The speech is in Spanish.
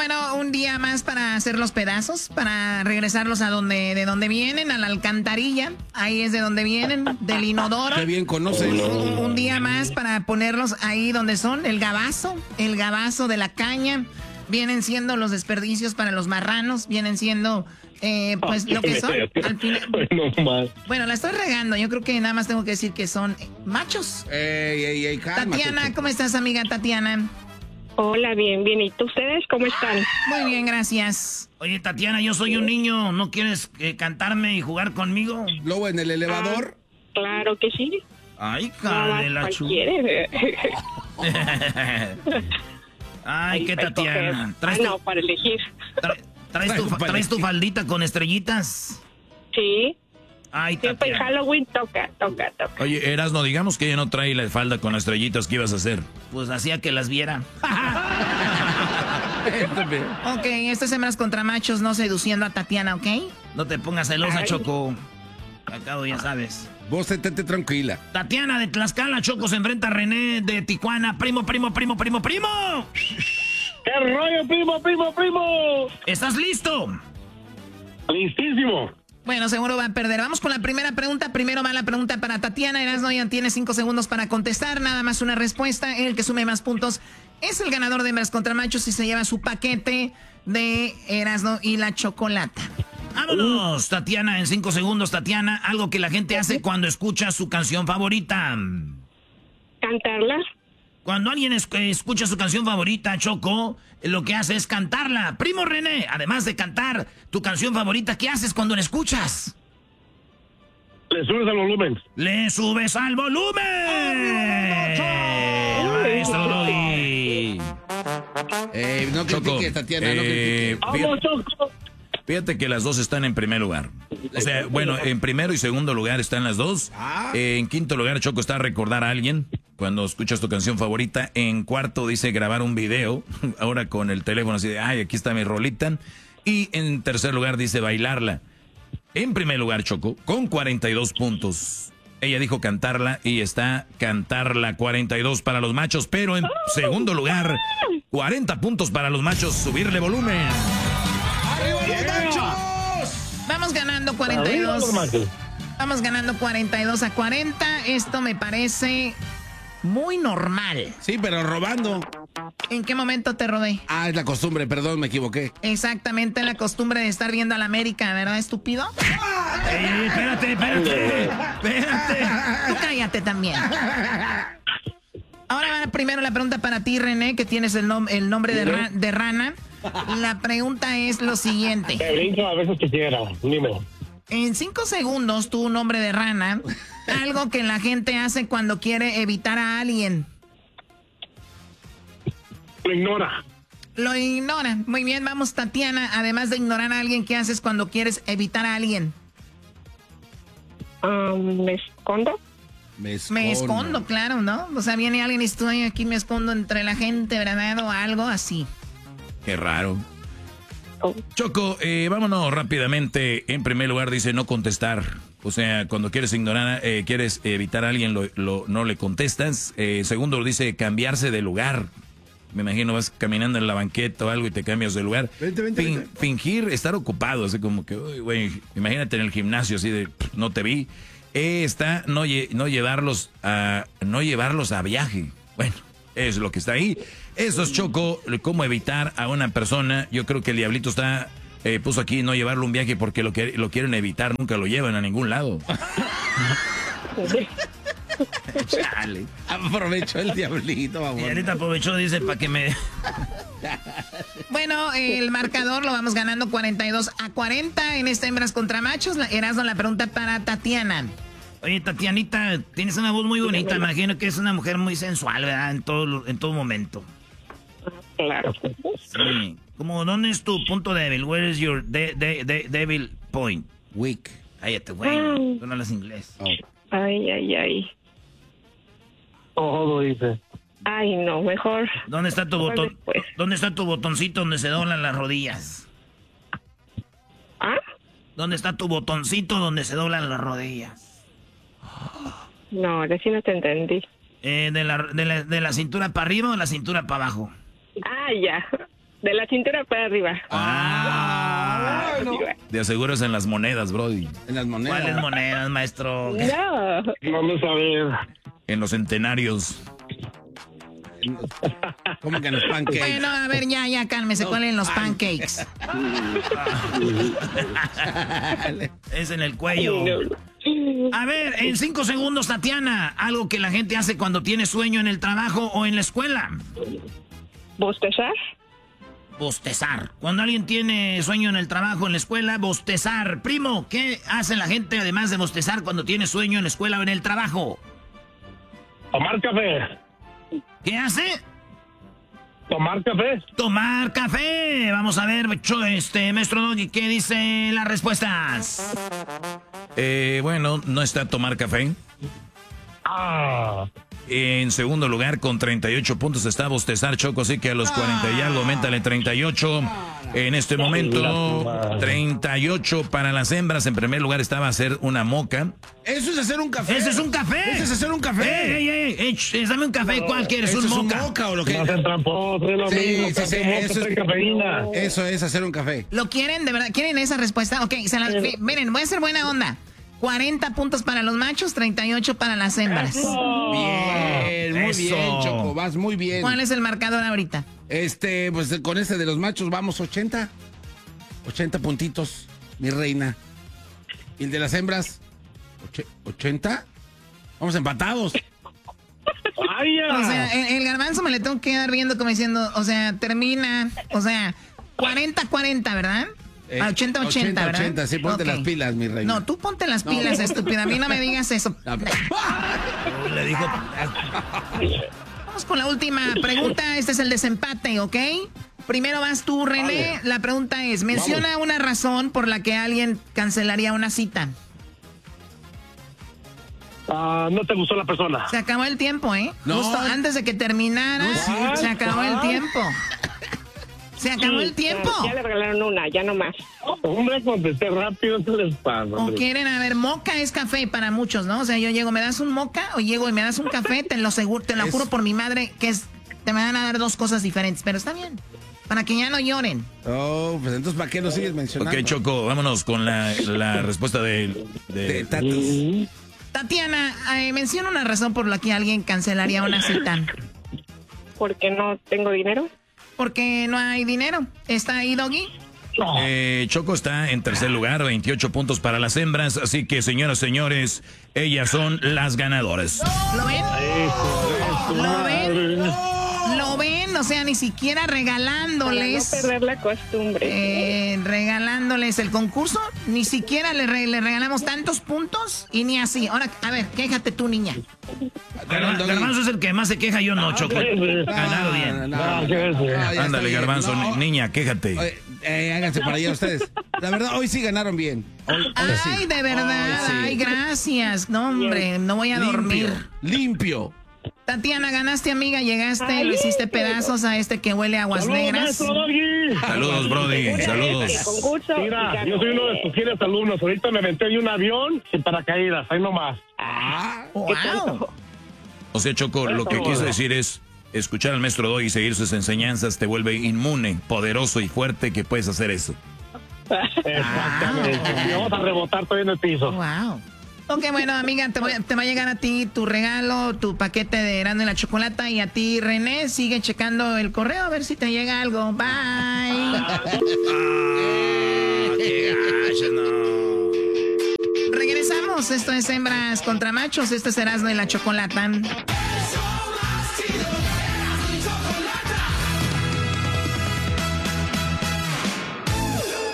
Bueno, un día más para hacer los pedazos, para regresarlos de donde vienen, a la alcantarilla. Ahí es de donde vienen, del inodoro. Qué bien conoces. Un día más para ponerlos ahí donde son, el gabazo de la caña. Vienen siendo los desperdicios para los marranos, vienen siendo pues lo que son. Al final, bueno, la estoy regando, yo creo que nada más tengo que decir que son machos. Ey, cálmate. Tatiana, ¿cómo estás, amiga Tatiana? Hola, bien. ¿Y ustedes cómo están? Muy bien, gracias. Oye, Tatiana, yo soy un niño, ¿no quieres cantarme y jugar conmigo? ¿Lobo en el elevador? Claro que sí. Ay, cara de la chu... Ay, qué Tatiana. No, para elegir. ¿Traes tu faldita con estrellitas? Sí. Ay, siempre en Halloween toca. Oye, Erasno, digamos que ella no trae la falda con estrellitas, ¿qué ibas a hacer? Pues hacía que las viera. Ok, estas hembras contra machos no seduciendo a Tatiana, ¿ok? No te pongas celosa, Choco. Acabo, ya sabes. Vos estate tranquila. Tatiana de Tlaxcala, Choco, se enfrenta a René de Tijuana. Primo. ¡Qué rollo, primo! ¿Estás listo? Listísimo. Bueno, seguro va a perder. Vamos con la primera pregunta. Primero va la pregunta para Tatiana. Erasno ya tiene 5 segundos para contestar. Nada más una respuesta. El que sume más puntos es el ganador de hembras contra machos y se lleva su paquete de Erasno y la chocolata. ¡Vámonos, Tatiana! En 5 segundos, Tatiana. Algo que la gente hace cuando escucha su canción favorita. ¿Cantarla? Cuando alguien escucha su canción favorita, Choco, lo que hace es cantarla. Primo René, además de cantar tu canción favorita, ¿qué haces cuando la escuchas? Le subes al volumen. ¡Le subes al volumen! ¡Maestro Doggy! No critiques, Tatiana, no critiques. ¡Vamos, Choco! Fíjate que las dos están en primer lugar. O sea, bueno, en primero y segundo lugar están las dos. En quinto lugar, Choco, está recordar a alguien cuando escuchas tu canción favorita. En cuarto dice grabar un video, ahora con el teléfono así de, ay, aquí está mi rolita. Y en tercer lugar dice bailarla. En primer lugar, Choco, con 42 puntos. Ella dijo cantarla y está cantarla, 42 para los machos. Pero en segundo lugar, 40 puntos para los machos, subirle volumen. Vamos ganando 42. Vamos ganando 42-40. Esto me parece muy normal. Sí, pero robando. ¿En qué momento te robé? Es la costumbre, perdón, me equivoqué. Exactamente, la costumbre de estar viendo a la América, ¿verdad, estúpido? Espérate. Tú cállate también. Ahora va primero la pregunta para ti, René, que tienes el nombre de rana. La pregunta es lo siguiente. Te brinco a veces que quiera, dime. En 5 segundos, tu nombre de rana, algo que la gente hace cuando quiere evitar a alguien. Lo ignora. Lo ignora. Muy bien, vamos, Tatiana. Además de ignorar a alguien, ¿qué haces cuando quieres evitar a alguien? ¿Me escondo? Me escondo, claro, ¿no? O sea, viene alguien y estoy aquí, me escondo entre la gente, ¿verdad? O algo así. Qué raro. Choco, vámonos rápidamente. En primer lugar dice no contestar. O sea, cuando quieres ignorar, quieres evitar a alguien, no le contestas. Segundo dice cambiarse de lugar. Me imagino vas caminando en la banqueta o algo y te cambias de lugar. Vente. Fingir estar ocupado, así como que, uy, güey, imagínate en el gimnasio así de no te vi. Está no llevarlos a viaje. Bueno, es lo que está ahí. Eso es, Choco, cómo evitar a una persona. Yo creo que el diablito puso aquí no llevarlo a un viaje porque lo quieren evitar, nunca lo llevan a ningún lado. Chale. Aprovechó el diablito, vamos. Y ahorita aprovechó, dice, para que me... Bueno, el marcador lo vamos ganando 42-40 en esta hembras contra machos. Erasno, la pregunta para Tatiana. Oye, Tatianita, tienes una voz muy bonita. Imagino que es una mujer muy sensual, ¿verdad? En todo momento. Claro. Sí. Como, ¿dónde es tu punto débil? Where is your devil point? Weak. Cállate, güey. Tú no hablas inglés. Ay. Todo dice. Ay, no, mejor. ¿Dónde está tu botón? Después. ¿Dónde está tu botoncito donde se doblan las rodillas? ¿Ah? ¿Dónde está tu botoncito donde se doblan las rodillas? No, ahora sí no te entendí. ¿De la cintura para arriba o de la cintura para abajo? Ah, ya. De la cintura para arriba. No. De aseguras en las monedas, Brody. En las monedas. ¿Cuáles monedas, maestro? No. Vamos a ver. En los centenarios. ¿Cómo que en los pancakes? Bueno, a ver, ya, cálmese. ¿Cuáles en los pancakes? Es en el cuello. A ver, en 5 segundos, Tatiana, algo que la gente hace cuando tiene sueño en el trabajo o en la escuela. ¿Bostezar? Bostezar. Cuando alguien tiene sueño en el trabajo, en la escuela, bostezar. Primo, ¿qué hace la gente además de bostezar cuando tiene sueño en la escuela o en el trabajo? Tomar café. ¿Qué hace? Tomar café. Tomar café. Vamos a ver, maestro Doggy, ¿qué dicen las respuestas? Bueno, no está tomar café. En segundo lugar, con 38 puntos está bostezar, Choco, así que a los 40 y algo, aumentale 38. En este momento, 38 para las hembras. En primer lugar estaba hacer una moca. Eso es hacer un café. ¡Ese es un café! ¡Ese es hacer un café! Dame un café, ¿cuál quieres? ¿Eso ¿Un es moca? un moca o lo que? No hacen tramposos, es lo mismo. Eso es cafeína. Eso es hacer un café. ¿Lo quieren? ¿De verdad? ¿Quieren esa respuesta? Ok, miren, voy a hacer buena onda. 40 puntos para los machos, 38 para las hembras. Bien, muy Eso. bien, Choco, vas muy bien. ¿Cuál es el marcador ahorita? Pues con este de los machos vamos 80. 80 puntitos, mi reina. ¿Y el de las hembras? 80. Vamos empatados. ¡Ay, ya! O sea, el garbanzo me le tengo que quedar viendo como diciendo, o sea, termina, o sea, 40-40, ¿verdad? 80-80, ¿verdad? 80, sí, ponte Ok. las pilas, mi reina. No, tú ponte las pilas, estúpida. A mí no me digas eso. Le dijo... Vamos con la última pregunta. Este es el desempate, ¿ok? Primero vas tú, René. La pregunta es, menciona una razón por la que alguien cancelaría una cita. No te gustó la persona. Se acabó el tiempo, ¿eh? No. Justo antes de que terminara, se acabó el tiempo. Se acabó el tiempo. Ya le regalaron una, ya no más. Hombre, contesté rápido, ¿qué les pasa? O hombre? quieren, a ver, moca es café para muchos, ¿no? O sea, yo llego, ¿me das un moca? O llego y me das un café, te lo juro por mi madre que te me van a dar dos cosas diferentes, pero está bien. Para que ya no lloren. Oh, pues entonces, ¿para qué lo sigues mencionando? Ok, Choco, vámonos con la respuesta de Tatas. Tatiana, menciona una razón por la que alguien cancelaría una cita. ¿Porque no tengo dinero? Porque no hay dinero. ¿Está ahí, Doggy? Choco está en tercer lugar, 28 puntos para las hembras, así que señoras, señores, ellas son las ganadoras. ¿Lo ven? ¿Lo ven? ¿Lo ven? O sea, ni siquiera regalándoles... Para no perder la costumbre. Regalándoles el concurso, ni siquiera le regalamos tantos puntos y ni así. Ahora, a ver, quéjate tú, niña. Garbanzo es el que más se queja, yo no, Choco. Ganado bien. Ándale, Garbanzo, niña, quéjate. Háganse para allá ustedes. La verdad, hoy sí ganaron bien. Hoy sí. Ay, de verdad, Hoy sí. ay, gracias. No, hombre, no voy a dormir. Limpio. Tatiana, ganaste, amiga, llegaste, le hiciste pedazos a este que huele a aguas negras. Saludos, Brody, saludos. Concurso. Mira, yo soy uno de tus fieles alumnos. Ahorita me aventé de un avión sin paracaídas. Ahí nomás. ¡Wow! O sea, Choco, lo que quiso decir es, escuchar al maestro Doggy y seguir sus enseñanzas te vuelve inmune, poderoso y fuerte que puedes hacer eso. Exactamente. Y vamos a rebotar todavía en el piso. ¡Wow! Ok, bueno, amiga, te va a llegar a ti tu regalo, tu paquete de Erasmo y la Chocolata. Y a ti, René, sigue checando el correo a ver si te llega algo. Bye. Regresamos. Esto es Hembras contra Machos. Esto es Erasmo y la Chocolata.